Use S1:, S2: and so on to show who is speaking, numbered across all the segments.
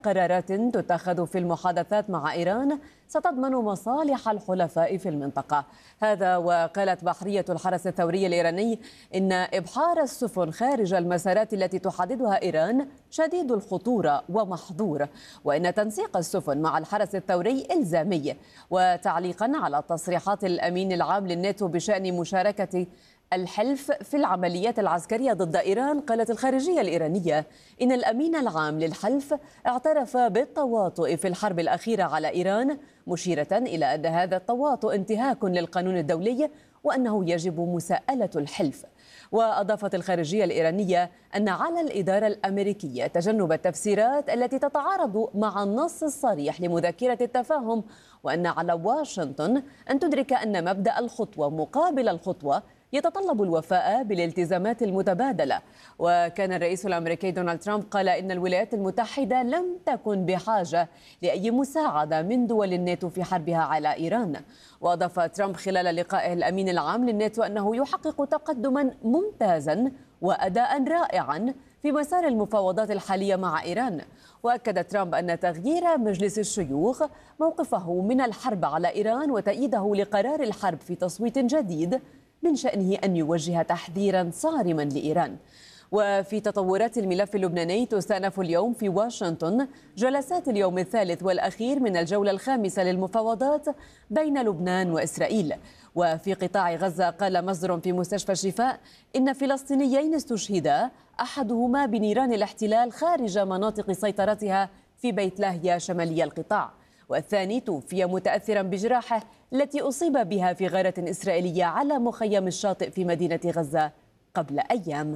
S1: قرارات تتخذ في المحادثات مع إيران ستضمن مصالح الحلفاء في المنطقة. هذا وقالت بحرية الحرس الثوري الإيراني إن إبحار السفن خارج المسارات التي تحددها إيران شديد الخطورة ومحظور، وإن تنسيق السفن مع الحرس الثوري إلزامي. وتعليقا على تصريحات الأمين العام للناتو بشأن مشاركة الحلف في العمليات العسكرية ضد إيران، قالت الخارجية الإيرانية إن الأمين العام للحلف اعترف بالتواطؤ في الحرب الأخيرة على إيران، مشيرة إلى أن هذا التواطؤ انتهاك للقانون الدولي وأنه يجب مساءلة الحلف. وأضافت الخارجية الإيرانية أن على الإدارة الأمريكية تجنب التفسيرات التي تتعارض مع النص الصريح لمذكرة التفاهم، وأن على واشنطن أن تدرك أن مبدأ الخطوة مقابل الخطوة يتطلب الوفاء بالالتزامات المتبادلة. وكان الرئيس الأمريكي دونالد ترامب قال إن الولايات المتحدة لم تكن بحاجة لأي مساعدة من دول الناتو في حربها على إيران. وأضاف ترامب خلال لقائه الأمين العام للناتو أنه يحقق تقدما ممتازا وأداء رائعا في مسار المفاوضات الحالية مع إيران. وأكد ترامب أن تغيير مجلس الشيوخ موقفه من الحرب على إيران وتأييده لقرار الحرب في تصويت جديد من شأنه أن يوجه تحذيرا صارما لإيران. وفي تطورات الملف اللبناني، تستأنف اليوم في واشنطن جلسات اليوم الثالث والأخير من الجولة الخامسة للمفاوضات بين لبنان وإسرائيل. وفي قطاع غزة، قال مصدر في مستشفى الشفاء إن فلسطينيين استشهدا، أحدهما بنيران الاحتلال خارج مناطق سيطرتها في بيت لاهيا شمالي القطاع، والثاني توفي متأثرا بجراحه التي أصيب بها في غارة إسرائيلية على مخيم الشاطئ في مدينة غزة قبل أيام.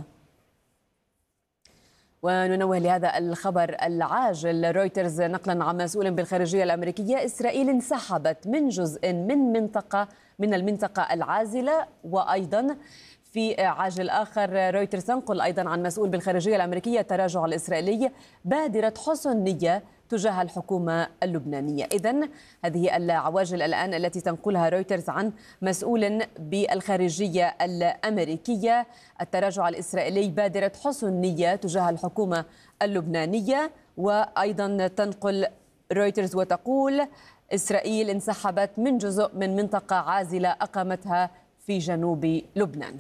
S1: وننوه لهذا الخبر العاجل، رويترز نقلا عن مسؤول بالخارجية الأمريكية: إسرائيل انسحبت من جزء من المنطقة العازلة. وأيضا في عاجل آخر، رويترز تنقل أيضا عن مسؤول بالخارجية الأمريكية: التراجع الإسرائيلي بادرة حسن نية تجاه الحكومة اللبنانية. إذن هذه العواجل الآن التي تنقلها رويترز عن مسؤول بالخارجية الأمريكية: التراجع الإسرائيلي بادرة حسن نية تجاه الحكومة اللبنانية. وأيضا تنقل رويترز وتقول: إسرائيل انسحبت من جزء من منطقة عازلة أقامتها في جنوب لبنان.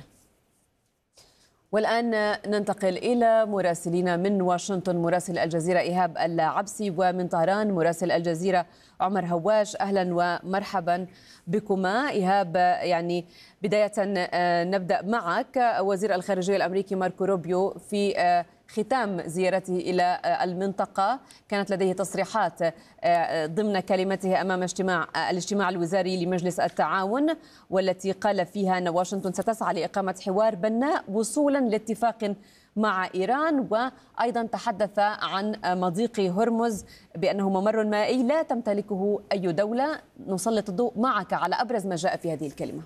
S1: والآن ننتقل إلى مراسلين من واشنطن، مراسل الجزيرة إيهاب العبسي، ومن طهران مراسل الجزيرة عمر هواش. أهلا ومرحبا بكما. إيهاب، يعني بداية نبدأ معك. وزير الخارجية الأمريكي ماركو روبيو في ختام زيارته إلى المنطقة كانت لديه تصريحات ضمن كلمته أمام الاجتماع الوزاري لمجلس التعاون، والتي قال فيها أن واشنطن ستسعى لإقامة حوار بناء وصولا لاتفاق مع إيران. وأيضا تحدث عن مضيق هرمز بأنه ممر مائي لا تمتلكه أي دولة. نسلط الضوء معك على أبرز ما جاء في هذه الكلمة.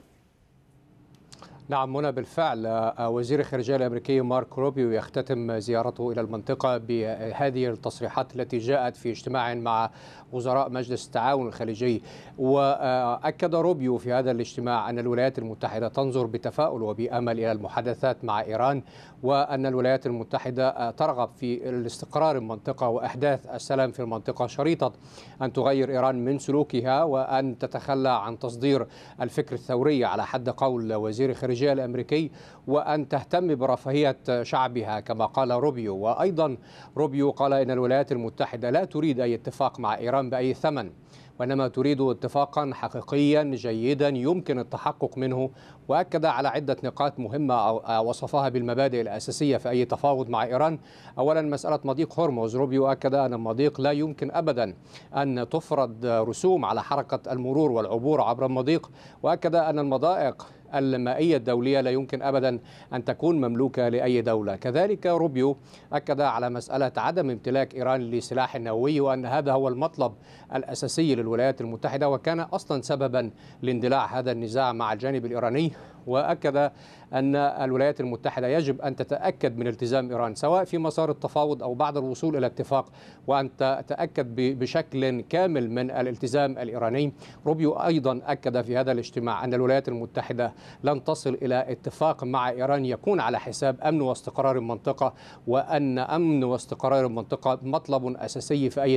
S2: نعم منى، بالفعل وزير الخارجية الأمريكي مارك روبيو يختتم زيارته إلى المنطقة بهذه التصريحات التي جاءت في اجتماع مع وزراء مجلس التعاون الخليجي. وأكد روبيو في هذا الاجتماع أن الولايات المتحدة تنظر بتفاؤل وبأمل إلى المحادثات مع إيران، وأن الولايات المتحدة ترغب في الاستقرار المنطقة وإحداث السلام في المنطقة، شريطة أن تغير إيران من سلوكها وأن تتخلى عن تصدير الفكر الثوري على حد قول وزير الخارجية الأمريكي، وأن تهتم برفاهية شعبها كما قال روبيو. وأيضا روبيو قال إن الولايات المتحدة لا تريد أي اتفاق مع إيران بأي ثمن، وإنما تريد اتفاقا حقيقيا جيدا يمكن التحقق منه. وأكد على عدة نقاط مهمة وصفها بالمبادئ الأساسية في أي تفاوض مع إيران. أولا مسألة مضيق هرمز، روبيو أكد أن المضيق لا يمكن أبدا أن تفرض رسوم على حركة المرور والعبور عبر المضيق، وأكد أن المضائق المائية الدولية لا يمكن أبدا أن تكون مملوكة لأي دولة. كذلك روبيو أكد على مسألة عدم امتلاك إيران لسلاح نووي، وأن هذا هو المطلب الأساسي للولايات المتحدة وكان أصلا سببا لاندلاع هذا النزاع مع الجانب الإيراني. وأكد أن الولايات المتحدة يجب أن تتأكد من التزام إيران سواء في مسار التفاوض أو بعد الوصول إلى اتفاق، وأن تتأكد بشكل كامل من الالتزام الإيراني. روبيو أيضا أكد في هذا الاجتماع أن الولايات المتحدة لن تصل إلى اتفاق مع إيران يكون على حساب أمن واستقرار المنطقة، وأن أمن واستقرار المنطقة مطلب أساسي في أي